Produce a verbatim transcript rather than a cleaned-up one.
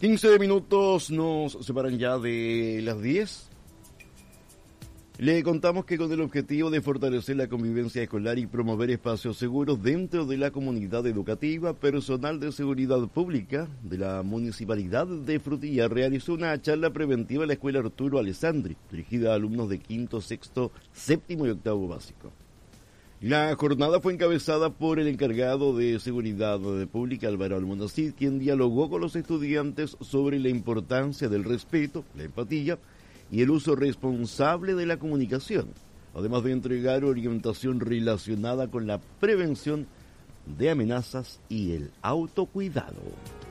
quince minutos nos separan ya de las diez. Le contamos que con el objetivo de fortalecer la convivencia escolar y promover espacios seguros dentro de la comunidad educativa, personal de seguridad pública de la Municipalidad de Frutillar realizó una charla preventiva en la Escuela Arturo Alessandri, dirigida a alumnos de quinto, sexto, séptimo y octavo básico. La jornada fue encabezada por el encargado de Seguridad Pública, Álvaro Almonacid, quien dialogó con los estudiantes sobre la importancia del respeto, la empatía y el uso responsable de la comunicación, además de entregar orientación relacionada con la prevención de amenazas y el autocuidado.